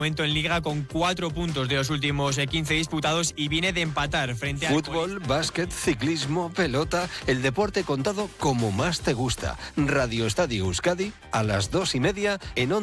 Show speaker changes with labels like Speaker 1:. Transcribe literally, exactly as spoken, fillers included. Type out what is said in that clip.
Speaker 1: momento en Liga con cuatro puntos de los últimos quince disputados y viene de empatar frente al
Speaker 2: Fútbol, básquet, ciclismo, pelota, el deporte contado como más te gusta. Radio Estadio Euskadi a las dos y media en Onda.